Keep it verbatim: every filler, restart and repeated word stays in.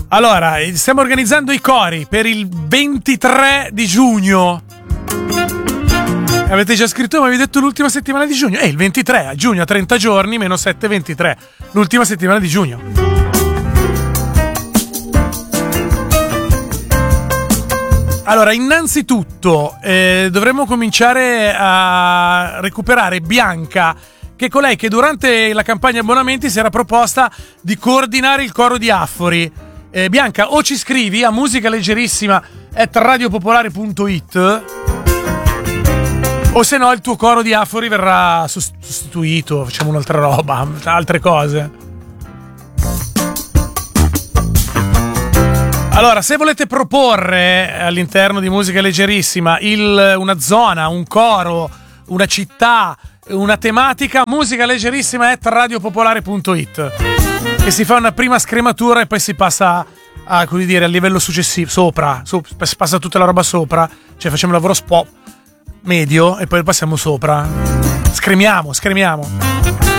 Allora, stiamo organizzando i cori per il ventitré di giugno. Avete già scritto, ma vi ho detto l'ultima settimana di giugno. Eh, il ventitré a giugno, trenta giorni, meno sette, ventitré. L'ultima settimana di giugno. Allora, innanzitutto eh, dovremmo cominciare a recuperare Bianca, che è colei che durante la campagna abbonamenti si era proposta di coordinare il coro di Affori. Eh, Bianca, o ci scrivi a musicaleggerissima at radiopopolare punto it, o se no il tuo coro di Affori verrà sostituito, facciamo un'altra roba, altre cose. Allora, se volete proporre all'interno di Musica Leggerissima il, una zona, un coro, una città, una tematica, musicaleggerissima at radiopopolare punto it, che si fa una prima scrematura e poi si passa a, come dire, al livello successivo, sopra, so, si passa tutta la roba sopra, cioè facciamo un lavoro spo medio e poi passiamo sopra. Scremiamo, scremiamo.